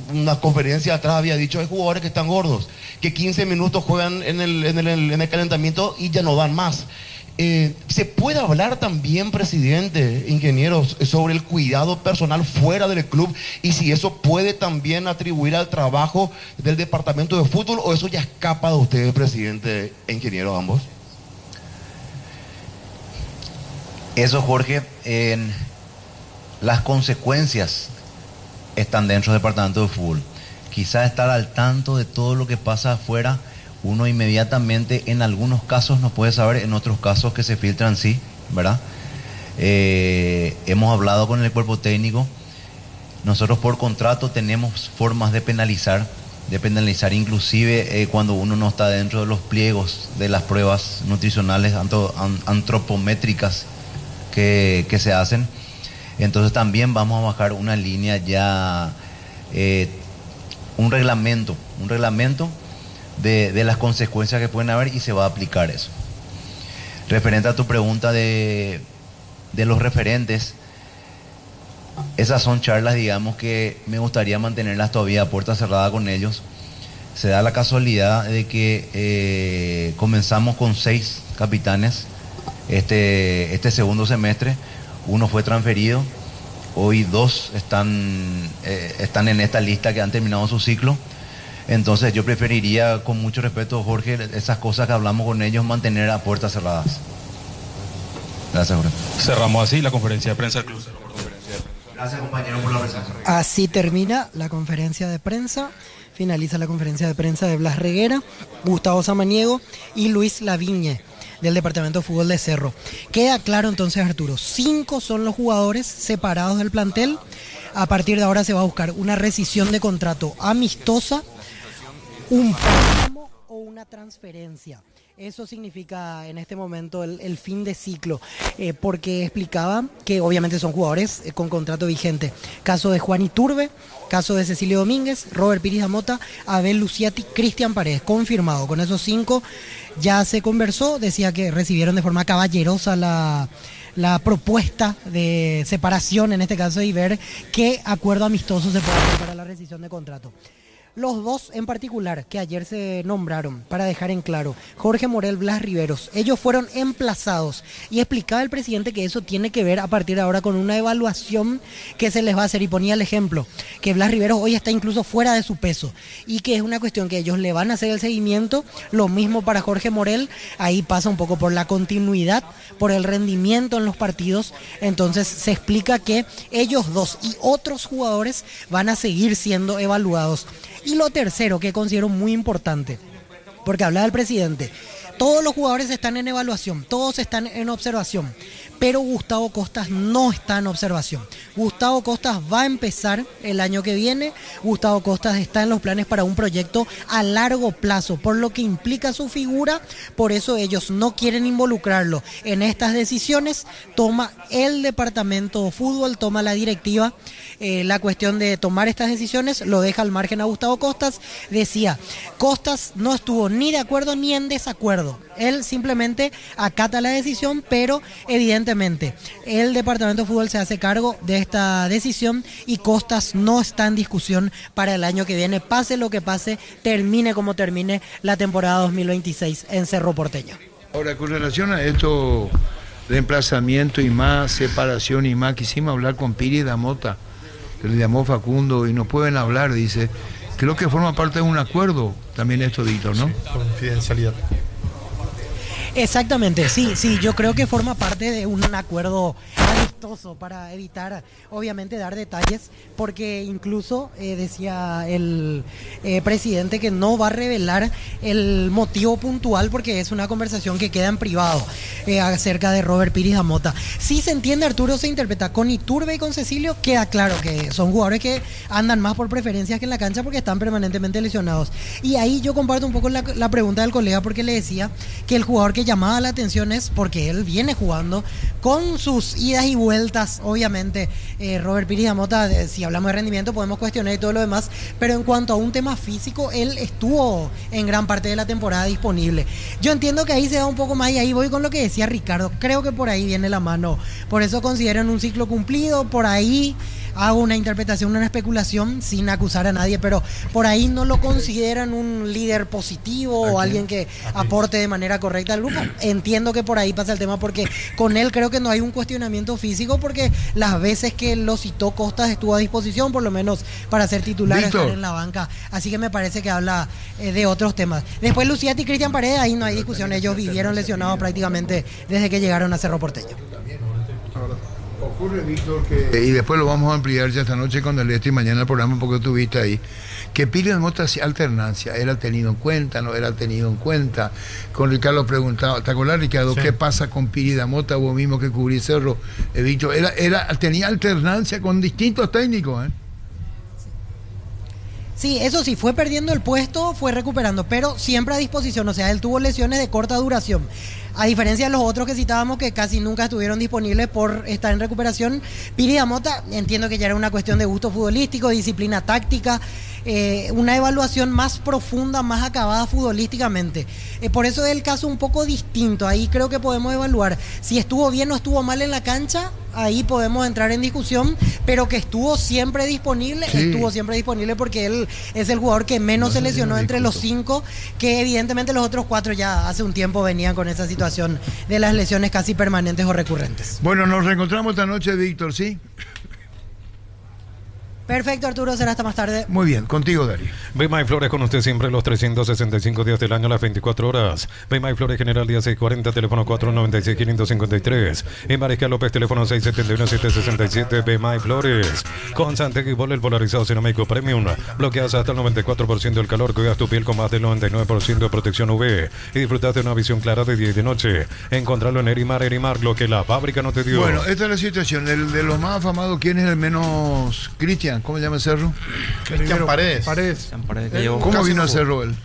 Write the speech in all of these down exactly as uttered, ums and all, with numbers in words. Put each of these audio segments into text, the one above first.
una conferencia atrás había dicho, hay jugadores que están gordos, que quince minutos juegan en el, en el, en el calentamiento y ya no dan más. Eh, ¿Se puede hablar también, presidente, ingenieros, sobre el cuidado personal fuera del club y si eso puede también atribuir al trabajo del departamento de fútbol o eso ya escapa de ustedes, presidente e ingenieros ambos? Eso, Jorge, en las consecuencias están dentro del departamento de fútbol. Quizás estar al tanto de todo lo que pasa afuera, uno inmediatamente en algunos casos no puede saber, en otros casos que se filtran sí, ¿verdad? Eh, hemos hablado con el cuerpo técnico, nosotros por contrato tenemos formas de penalizar, de penalizar inclusive eh, cuando uno no está dentro de los pliegos de las pruebas nutricionales antro, an, antropométricas que, que se hacen. Entonces también vamos a bajar una línea ya, eh, un reglamento, un reglamento De, de las consecuencias que pueden haber y se va a aplicar eso. Referente a tu pregunta de, de los referentes, esas son charlas, digamos, que me gustaría mantenerlas todavía a puerta cerrada con ellos. Se da la casualidad de que eh, comenzamos con seis capitanes este, este segundo semestre, uno fue transferido, hoy dos están, eh, están en esta lista que han terminado su ciclo. Entonces yo preferiría, con mucho respeto, Jorge, esas cosas que hablamos con ellos, mantener a puertas cerradas. Gracias, Jorge. Cerramos así la conferencia de prensa del club. Gracias, compañero, por la presencia. Así termina la conferencia de prensa. Finaliza la conferencia de prensa de Blas Reguera, Gustavo Samaniego y Luis Lavigne, del Departamento de Fútbol de Cerro. Queda claro entonces, Arturo, cinco son los jugadores separados del plantel. A partir de ahora se va a buscar una rescisión de contrato amistosa, un préstamo o una transferencia. Eso significa en este momento el, el fin de ciclo, eh, porque explicaba que obviamente son jugadores eh, con contrato vigente. Caso de Juan Iturbe, caso de Cecilio Domínguez, Robert Piris Damota, Abel Luciati, Cristian Paredes, confirmado. Con esos cinco ya se conversó, decía que recibieron de forma caballerosa la... la propuesta de separación en este caso y ver qué acuerdo amistoso se puede hacer para la rescisión de contrato. Los dos en particular que ayer se nombraron, para dejar en claro, Jorge Morel, Blas Riveros, ellos fueron emplazados y explicaba el presidente que eso tiene que ver a partir de ahora con una evaluación que se les va a hacer y ponía el ejemplo, que Blas Riveros hoy está incluso fuera de su peso y que es una cuestión que ellos le van a hacer el seguimiento, lo mismo para Jorge Morel, ahí pasa un poco por la continuidad, por el rendimiento en los partidos, entonces se explica que ellos dos y otros jugadores van a seguir siendo evaluados. Y lo tercero que considero muy importante, porque hablaba el presidente, todos los jugadores están en evaluación, todos están en observación, pero Gustavo Costas no está en observación. Gustavo Costas va a empezar el año que viene, Gustavo Costas está en los planes para un proyecto a largo plazo, por lo que implica su figura, por eso ellos no quieren involucrarlo en estas decisiones, toma el departamento de fútbol, toma la directiva, eh, la cuestión de tomar estas decisiones, lo deja al margen a Gustavo Costas, decía, Costas no estuvo ni de acuerdo ni en desacuerdo, él simplemente acata la decisión, pero evidentemente el departamento de fútbol se hace cargo de esta decisión y Costas no está en discusión para el año que viene, pase lo que pase, termine como termine la temporada dos mil veintiséis en Cerro Porteño. Ahora, con relación a esto, reemplazamiento y más, separación y más, quisimos hablar con Piris Damota, que le llamó Facundo y nos pueden hablar, dice, creo que forma parte de un acuerdo también esto, Víctor, ¿no? Sí, confidencialidad. Exactamente, sí, sí, yo creo que forma parte de un acuerdo amistoso para evitar, obviamente, dar detalles, porque incluso eh, decía el eh, presidente que no va a revelar el motivo puntual porque es una conversación que queda en privado eh, acerca de Robert Piris Damota. Sí se entiende, Arturo, se interpreta con Iturbe y con Cecilio, queda claro que son jugadores que andan más por preferencias que en la cancha porque están permanentemente lesionados. Y ahí yo comparto un poco la, la pregunta del colega porque le decía que el jugador que llamaba la atención es porque él viene jugando con sus idas y vueltas, obviamente. eh, Robert Piris Damota, eh, si hablamos de rendimiento podemos cuestionar y todo lo demás, pero en cuanto a un tema físico, él estuvo en gran parte de la temporada disponible. Yo entiendo que ahí se da un poco más y ahí voy con lo que decía Ricardo, creo que por ahí viene la mano, por eso consideran un ciclo cumplido, por ahí hago una interpretación, una especulación sin acusar a nadie, pero por ahí no lo consideran un líder positivo o alguien que aporte de manera correcta al grupo. Entiendo que por ahí pasa el tema, porque con él creo que no hay un cuestionamiento físico, porque las veces que lo citó Costas estuvo a disposición, por lo menos para ser titular, Víctor. estar en la banca. Así que me parece que habla eh, de otros temas. Después Luciati y Cristian Paredes, ahí no hay discusión. Ellos vivieron lesionados prácticamente desde que llegaron a Cerro Porteño. Ocurre, Víctor, que... Y después lo vamos a ampliar ya esta noche con el este y mañana el programa, porque estuviste ahí. Que Piri Mota hacía alternancia, era tenido en cuenta, no era tenido en cuenta. Con Ricardo preguntaba, ¿te acordás, Ricardo, sí, qué pasa con Piri Mota, vos mismo que cubrís Cerro? He dicho, era, era, tenía alternancia con distintos técnicos, ¿eh? Sí, eso sí, fue perdiendo el puesto, fue recuperando, pero siempre a disposición. O sea, él tuvo lesiones de corta duración. A diferencia de los otros que citábamos, que casi nunca estuvieron disponibles por estar en recuperación, Piri Mota, entiendo que ya era una cuestión de gusto futbolístico, disciplina táctica, eh, una evaluación más profunda, más acabada futbolísticamente. Eh, por eso es el caso un poco distinto. Ahí creo que podemos evaluar si estuvo bien o estuvo mal en la cancha. Ahí podemos entrar en discusión, pero que estuvo siempre disponible, sí, estuvo siempre disponible, porque él es el jugador que menos no se lesionó no entre los cinco, que evidentemente los otros cuatro ya hace un tiempo venían con esa situación de las lesiones casi permanentes o recurrentes. Bueno, nos reencontramos esta noche, Víctor, ¿sí? Perfecto, Arturo, será hasta más tarde. Muy bien, contigo, Darío. Bemay Flores con usted siempre los trescientos sesenta y cinco días del año, las veinticuatro horas. Bemay Flores General día seiscientos cuarenta, teléfono cuatro noventa y seis, quinientos cincuenta y tres. En Mariscal López, teléfono seis setenta y uno, setecientos sesenta y siete. Bemay Flores. Con Santegui Bol, el polarizado Cinemático Premium. Bloqueas hasta el noventa y cuatro por ciento del calor, cuidas tu piel con más del noventa y nueve por ciento de protección U V. Y disfrutas de una visión clara de día y de noche. Encontralo en Erimar, Erimar, lo que la fábrica no te dio. Bueno, esta es la situación. El, de los más afamados, ¿quién es el menos? Cristian, ¿cómo se llama el Cerro? Cristian Paredes. Paredes. Paredes Eh, ¿Cómo vino a Cerro él?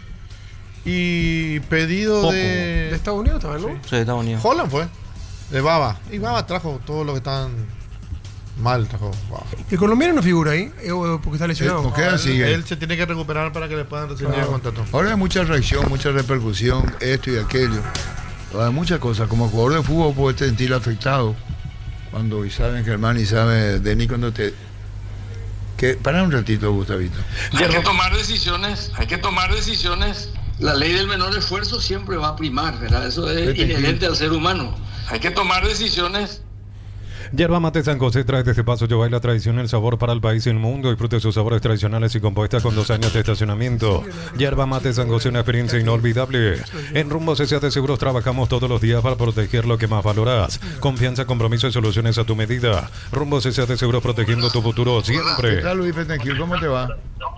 Y pedido Poco. de... De Estados Unidos también, ¿no? Sí, de Estados Unidos. Holland fue. De Baba. Y Baba trajo todo lo que están mal. Trajo Baba. ¿El colombiano no figura ahí? Eh, Porque está lesionado. ¿Por qué así? Él, él se tiene que recuperar para que le puedan recibir el contrato. Ahora hay mucha reacción, mucha repercusión, esto y aquello. Hay muchas cosas. Como jugador de fútbol puedes sentir afectado cuando y saben Germán y sabe Denis cuando te... Que, para un ratito, Gustavito. Hay que tomar decisiones, hay que tomar decisiones. La ley del menor esfuerzo siempre va a primar, ¿verdad? Eso es inherente al ser humano. Hay que tomar decisiones. Yerba Mate San José trae desde Paso Yobay la tradición, el sabor para el país y el mundo. Disfrute sus sabores tradicionales y compuestas con dos años de estacionamiento. Yerba Mate San José, una experiencia inolvidable. En Rumbo C C de Seguros trabajamos todos los días para proteger lo que más valoras. Confianza, compromiso y soluciones a tu medida. Rumbo C C de Seguros, protegiendo tu futuro siempre. ¿Qué tal, Luis Petenquil? ¿Cómo te va?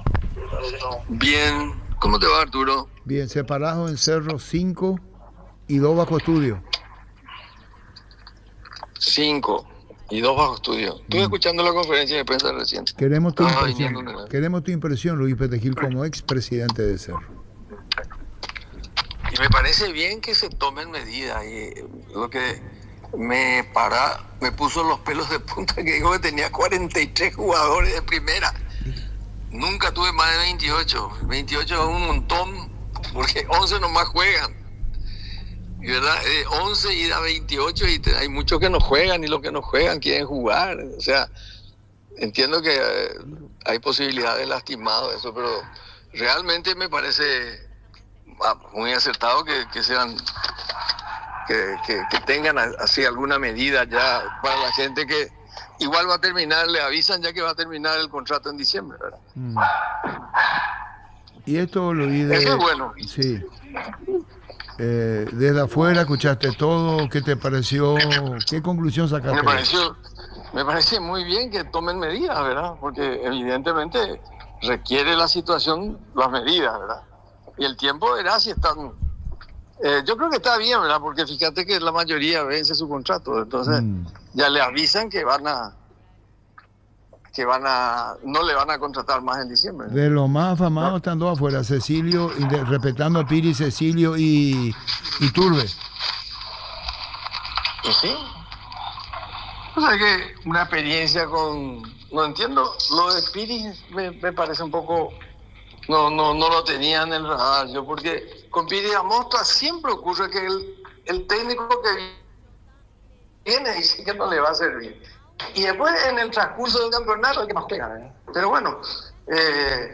Bien, ¿cómo te va, Arturo? Bien, separado en Cerro cinco y dos bajo estudio. Cinco. Y dos bajo estudio. Estuve mm. escuchando la conferencia de prensa reciente. Queremos tu, ah, impresión, queremos tu impresión, Luis Petegil, como expresidente de Cerro. Y me parece bien que se tomen medidas. Y lo que me para, me puso los pelos de punta, que dijo que tenía cuarenta y tres jugadores de primera. Nunca tuve más de veintiocho. veintiocho es un montón, porque once nomás juegan. ¿Verdad? Eh, once y da veintiocho y te, hay muchos que no juegan y los que no juegan quieren jugar. O sea, entiendo que eh, hay posibilidad de lastimado eso, pero realmente me parece ah, muy acertado que, que sean que, que, que tengan así alguna medida ya para la gente que igual va a terminar, le avisan ya que va a terminar el contrato en diciembre, ¿verdad? Mm. Y esto lo vi de... Eso es bueno. Sí. Eh, desde afuera escuchaste todo, ¿qué te pareció? ¿Qué conclusión sacaste? Me pareció, me parece muy bien que tomen medidas, ¿verdad? Porque evidentemente requiere la situación las medidas, ¿verdad? Y el tiempo verá si están... Eh, yo creo que está bien, ¿verdad? Porque fíjate que la mayoría vence su contrato, entonces mm. ya le avisan que van a... que van a no le van a contratar más en diciembre. De los más afamados están dos afuera, Cecilio, y de, respetando a Piri, Cecilio y, y Turbe. ¿Y sí? O sea que una experiencia con... No entiendo, lo de Piri me, me parece un poco... No, no, no lo tenía en el radar yo, porque con Piri Amosta siempre ocurre que el, el técnico que viene dice que no le va a servir. Y después en el transcurso del campeonato hay que más juega, ¿eh? Pero bueno, eh,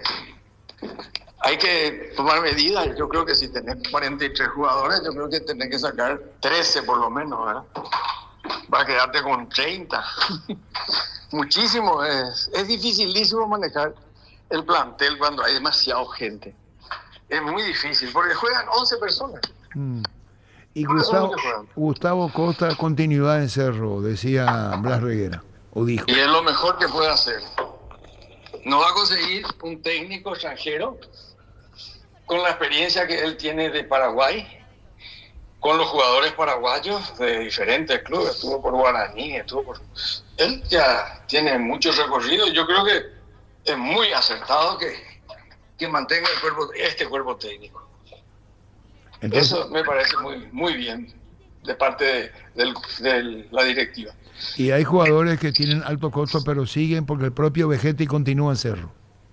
hay que tomar medidas. Yo creo que si tenés cuarenta y tres jugadores, yo creo que tenés que sacar trece por lo menos, ¿verdad? Va a quedarte con treinta. Muchísimo. Es, es dificilísimo manejar el plantel cuando hay demasiada gente. Es muy difícil, porque juegan once personas. Mm. Y Gustavo, Gustavo Costa, continuidad en Cerro, decía Blas Reguera, o dijo. Y es lo mejor que puede hacer. No va a conseguir un técnico extranjero con la experiencia que él tiene de Paraguay, con los jugadores paraguayos de diferentes clubes. Estuvo por Guaraní, estuvo por... Él ya tiene mucho recorrido. Yo creo que es muy acertado que, que mantenga el cuerpo, este cuerpo técnico. Entonces, eso me parece muy, muy bien de parte de, de, de la directiva. Y hay jugadores que tienen alto costo pero siguen porque el propio Vegetti continúa en Cerro.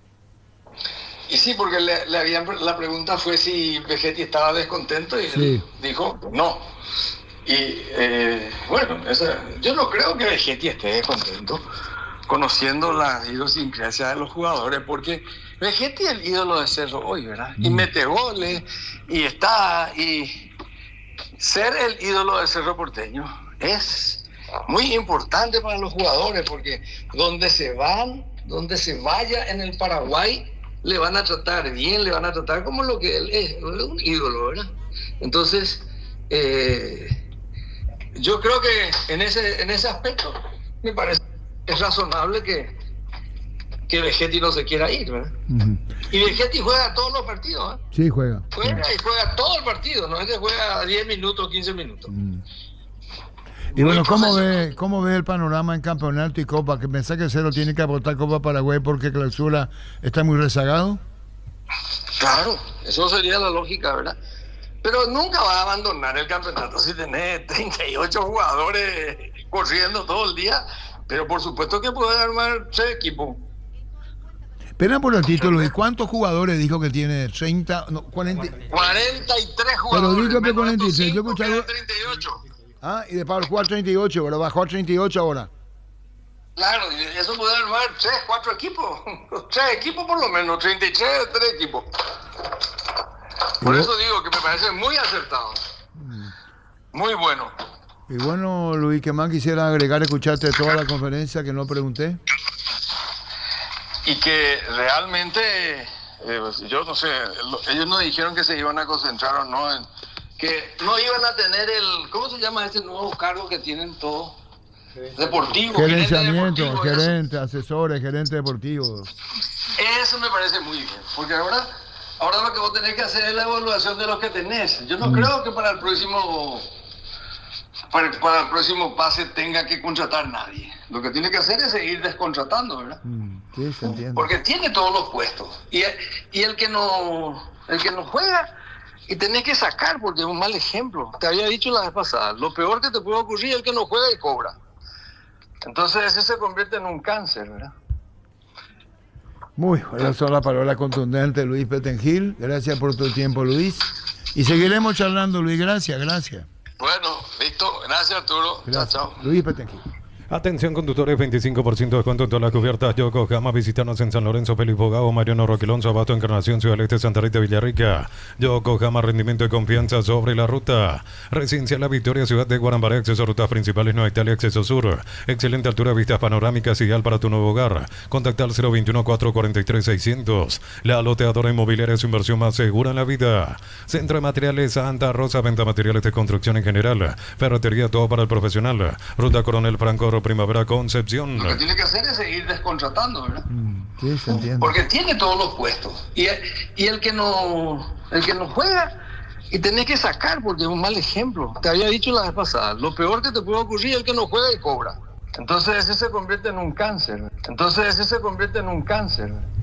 Y sí, porque le, le habían, la pregunta fue si Vegetti estaba descontento y sí. Él dijo no. Y eh, bueno, esa, yo no creo que Vegetti esté descontento, conociendo la idiosincrasia de los jugadores, porque Vegetti es el ídolo de Cerro hoy, ¿verdad? Mm. Y mete goles, y está, y ser el ídolo de Cerro Porteño es muy importante para los jugadores, porque donde se van, donde se vaya en el Paraguay, le van a tratar bien, le van a tratar como lo que él es, es un ídolo, ¿verdad? Entonces, eh, yo creo que en ese, en ese aspecto me parece es razonable que, que Vegetti no se quiera ir, ¿verdad? Uh-huh. Y Vegetti juega todos los partidos, ¿eh? Sí, juega. Juega y juega todo el partido, no es que juega diez minutos, quince minutos. Uh-huh. Y bueno, ¿cómo ve, ¿cómo ve el panorama en campeonato y Copa? Que pensá que Cerro tiene que aportar Copa Paraguay porque Clausura está muy rezagado. Claro, eso sería la lógica, ¿verdad? Pero nunca va a abandonar el campeonato si tenés treinta y ocho jugadores corriendo todo el día. Pero por supuesto que puede armar tres equipos. Espera por el título. ¿Y cuántos jugadores dijo que tiene? treinta, no, cuarenta. cuarenta y tres jugadores. Pero dijo que cuarenta y seis. Yo escuché treinta y ocho. Ah, y de para jugar treinta y ocho, pero bajó a treinta y ocho ahora. Claro, eso puede armar tres, cuatro equipos. Tres equipos por lo menos, treinta y tres, tres equipos. Por eso digo que me parece muy acertado. Muy bueno. Y bueno, Luis, ¿qué más quisiera agregar? Escuchaste toda la conferencia que no pregunté. Y que realmente, eh, yo no sé, ellos no dijeron que se iban a concentrar o no, en, que no iban a tener el, ¿cómo se llama este nuevo cargo que tienen todos? Deportivo. Gerenciamiento, deportivo, gerente, asesores, gerente deportivo. Eso me parece muy bien, porque ahora, ahora lo que vos tenés que hacer es la evaluación de los que tenés. Yo no mm. creo que para el próximo... Para, para el próximo pase tenga que contratar nadie. Lo que tiene que hacer es seguir descontratando, ¿verdad? Mm, sí, se entiende. Porque tiene todos los puestos. Y, y el que no el que no juega, y tenés que sacar, porque es un mal ejemplo. Te había dicho la vez pasada, lo peor que te puede ocurrir es el que no juega y cobra. Entonces ese se convierte en un cáncer, ¿verdad? Muy, esas son las palabras contundentes, Luis Petengil. Gracias por tu tiempo, Luis. Y seguiremos charlando, Luis. Gracias, gracias. Bueno, listo. Gracias, Arturo. Gracias. Chao, chao. Luis Petengil. Atención conductores, veinticinco por ciento de descuento en todas las cubiertas Yokohama. Visítanos en San Lorenzo, Feliz Bogado, Mariano Roquilonso, Abasto, Encarnación, Ciudad del Este, Santa Rita, Villarrica. Yokohama, rendimiento y confianza sobre la ruta. Residencia La Victoria, Ciudad de Guarambaré, acceso a rutas principales, Nueva Italia, acceso sur. Excelente altura, vistas panorámicas, ideal para tu nuevo hogar. Contacta al cero veintiuno, cuatrocientos cuarenta y tres, seiscientos. La loteadora inmobiliaria es su inversión más segura en la vida. Centro de Materiales Santa Rosa, venta materiales de construcción en general. Ferretería, todo para el profesional. Ruta Coronel Franco, Primavera, Concepción. Lo que tiene que hacer es seguir descontratando, ¿verdad? Mm, sí, se entiende. Porque tiene todos los puestos. Y, y el que no el que no juega, y tenés que sacar, porque es un mal ejemplo. Te había dicho la vez pasada, lo peor que te puede ocurrir es el que no juega y cobra. Entonces ese se convierte en un cáncer. Entonces ese se convierte en un cáncer.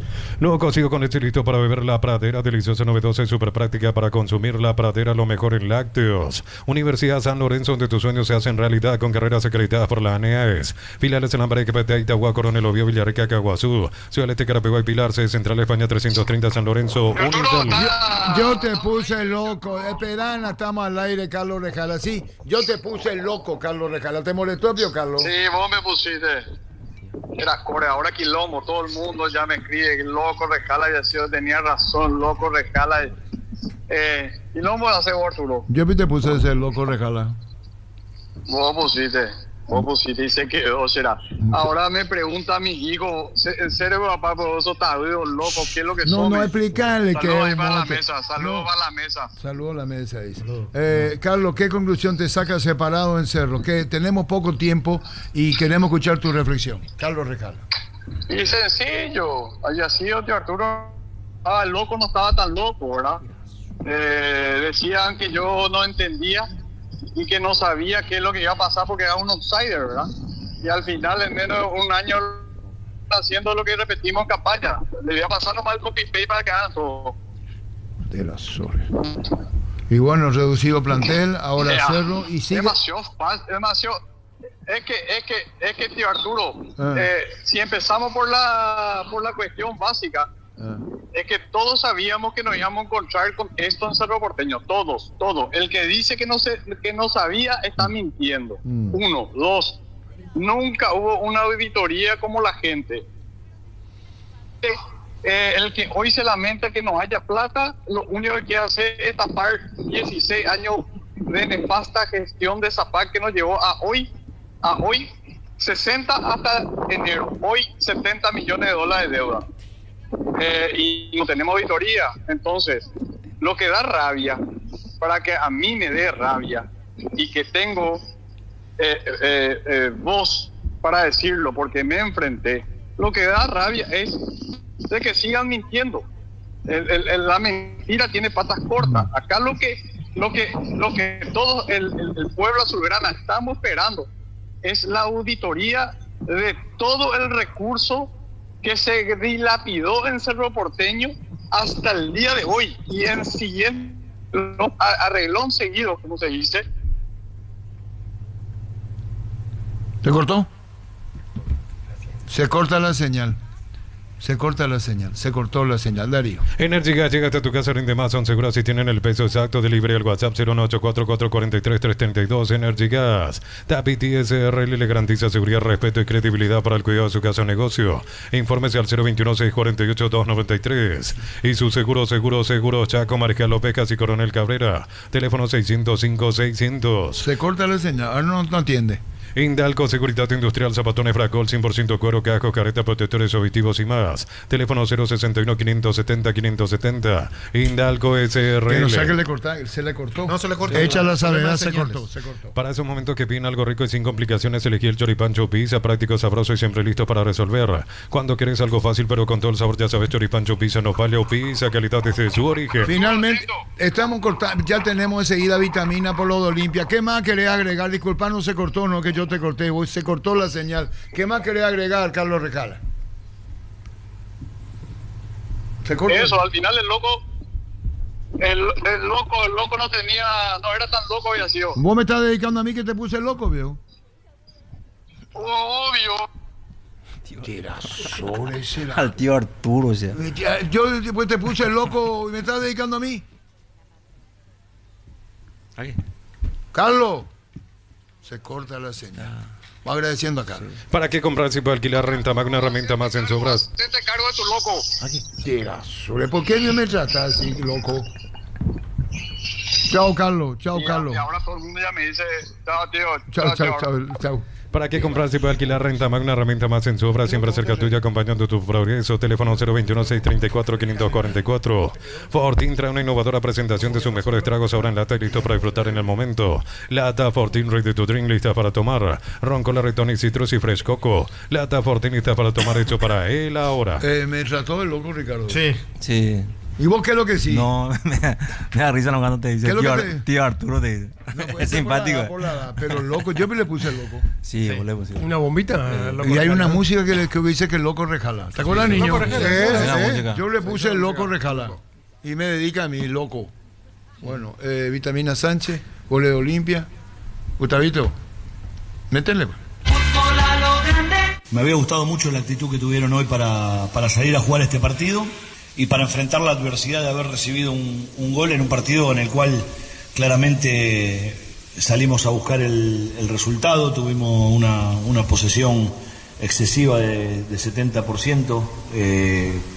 Nuevo cocido con leche listo para beber La Pradera, deliciosa, novedosa y súper práctica para consumir. La Pradera, lo mejor en lácteos. Universidad San Lorenzo, donde tus sueños se hacen realidad con carreras acreditadas por la ANEAES. Filiales en Lambaré, Quepete, Itagua, Coronel Oviedo, Villarrica, Caguazú. Ciudad Este, Carapeguá y Pilar, C, Central España trescientos treinta, San Lorenzo, Unisal. Yo te puse loco. Esperan, estamos al aire, Carlos Rejala. Sí, yo te puse loco, Carlos Rejala. ¿Te molestó, Pio Carlos? Sí, vos me pusiste. Era core, ahora quilombo, todo el mundo ya me escribe, loco Rejala, y así tenía razón, loco Rejala. Eh, quilombo hace Arturo. Yo te puse ese loco Rejala. Vos pusiste, vos pusiste y se quedó, será. Ahora me pregunta a mi hijo, ¿en serio, papá, por eso está loco? ¿Qué es lo que No, son? no, explicarle que... Saludos para la mesa, saludos para la mesa. Saludos a la mesa, dice. Eh, Carlos, ¿qué conclusión te saca separado en Cerro? Que tenemos poco tiempo y queremos escuchar tu reflexión. Carlos Rejala. Y sencillo, haya sido, tío Arturo, estaba loco, no estaba tan loco, ¿verdad? Eh, decían que yo no entendía y que no sabía qué es lo que iba a pasar porque era un outsider, ¿verdad? Y al final, en menos de un año, haciendo lo que repetimos en campaña, le iba a pasar nomás el copy-paste para que hagan todo. De las horas. Y bueno, reducido plantel, ahora Yeah. Cerro y sigue... Demasiado fácil, demasiado... Es que, es que, es que, tío Arturo, Ah. eh, si empezamos por la, por la cuestión básica, Ah. es que todos sabíamos que nos íbamos a encontrar con esto en Cerro Porteño, todos, todos. El que dice que no se, que no sabía está mintiendo. Mm. Uno, dos, nunca hubo una auditoría como la gente. Eh, eh, el que hoy se lamenta que no haya plata, lo único que quiere hacer es tapar dieciséis años de nefasta gestión de Zapac que nos llevó a hoy, a hoy sesenta hasta enero, hoy setenta millones de dólares de deuda. Eh, y no tenemos auditoría. Entonces, lo que da rabia, para que a mí me dé rabia y que tengo eh, eh, eh, voz para decirlo, porque me enfrenté, lo que da rabia es de que sigan mintiendo. El, el, el, la mentira tiene patas cortas. Acá lo que, lo que, lo que todo el, el, el pueblo azulgrana estamos esperando es la auditoría de todo el recurso que se dilapidó en Cerro Porteño hasta el día de hoy y en siguiente no, arreglón seguido, como se dice. ¿Se cortó? Se corta la señal. Se corta la señal. Se cortó la señal. Darío. Energy Gas llega hasta tu casa, rinde más, son seguras si tienen el peso exacto. Delivery al WhatsApp cero uno ocho cuatro cuatro cuatro tres tres tres dos. Energy Gas. Tapiti S R L le garantiza seguridad, respeto y credibilidad para el cuidado de su casa o negocio. Infórmese al cero veintiuno, seiscientos cuarenta y ocho, doscientos noventa y tres. Y su seguro, seguro, seguro, Chaco, Marcial López y Coronel Cabrera. Teléfono seiscientos cinco, seiscientos. Se corta la señal. Ahora no, no atiende. Indalco, Seguridad Industrial, Zapatones, Fracol, cien por ciento cuero, cascos, carretas, protectores auditivos y más. Teléfono cero sesenta y uno, quinientos setenta, quinientos setenta. Indalco S R L. Que no sea que le corta, se le cortó. No se le cortó. Echa la Problema savedad, de se señales. cortó, se cortó. Para esos momentos que piden algo rico y sin complicaciones, elegí el Choripancho Pizza, práctico, sabroso y siempre listo para resolver. Cuando quieres algo fácil pero con todo el sabor, ya sabes, Choripancho Pizza, Nopalio Pizza, calidad desde su origen. Finalmente, estamos cortando, ya tenemos enseguida vitamina por lo de Olimpia. ¿Qué más querés agregar? Disculpa, no se cortó, no que yo te corté, vos se cortó la señal. ¿Qué más querés agregar, Carlos Rejala? Se cortó. Eso, al final el loco, el, el loco, el loco no tenía, no era tan loco había sido. Vos me estás dedicando a mí que te puse loco, viejo. Obvio. Tirazores, era. Al tío Arturo, o sea. Ya, yo después te puse loco y me estás dedicando a mí. Aquí. Carlos, se corta la señal. Va agradeciendo acá. ¿Para qué comprar si puede alquilar Renta Mag, una herramienta más en sobras? Te cargo de tu loco. Tirazores, ¿por qué no me tratas así, loco? Chao, Carlos. Chao, Y, Carlos. y ahora todo el mundo ya me dice, chao, tío. Chao, chao, chao, chao. ¿Para qué comprar si puede alquilar Renta Mag, una herramienta más en su obra, siempre cerca tuya, acompañando tu progreso? Teléfono cero veintiuno, seiscientos treinta y cuatro, quinientos cuarenta y cuatro. Fortin trae una innovadora presentación de sus mejores tragos ahora en lata y listo para disfrutar en el momento. Lata Fortin Ready to Drink, lista para tomar. Ron con la Tonic Citrus y Fresh Coco. Lata Fortin lista para tomar, hecho para él ahora. Eh, me trató el loco, Ricardo. Sí. Sí. ¿Y vos qué es lo que sí? No, me da, me da risa no cuando te dice ¿Qué es lo tío, que Ar- te- tío Arturo te dice. No, pues, Es simpático. por la edad, por la edad, pero loco, yo me le puse loco. Sí, vos le pusiste. Una bombita. loco, Y hay una ¿no? música que, le- que dice que el loco rejala. ¿Te acuerdas, sí, niño? Loco Rejala, Sí, sí, sí. la música. Yo le puse el loco rejala. Y me dedica a mí, loco. Bueno, eh, Vitamina Sánchez, Gole de Olimpia. Gustavito, métenle. pues. Me había gustado mucho la actitud que tuvieron hoy para, para salir a jugar este partido y para enfrentar la adversidad de haber recibido un, un gol en un partido en el cual claramente salimos a buscar el, el resultado, tuvimos una, una posesión excesiva de, de setenta por ciento, eh,